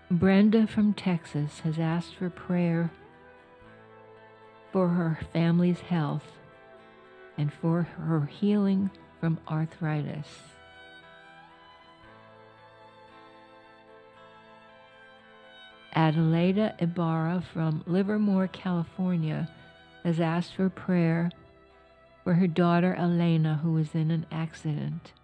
Brenda from Texas has asked for prayer for her family's health and for her healing from arthritis. Adelaida Ibarra from Livermore, California, has asked for prayer for her daughter Elena, who was in an accident.